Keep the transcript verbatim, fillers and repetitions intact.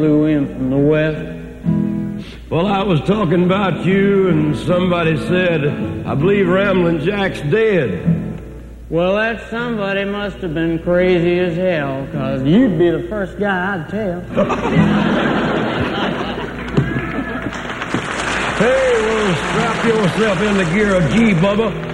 Flew in from the west. Well, I was talking about you, and somebody said, I believe Ramblin' Jack's dead. Well, that somebody must have been crazy as hell, because you'd be the first guy I'd tell. Hey, well, strap yourself in the gear of G, Bubba.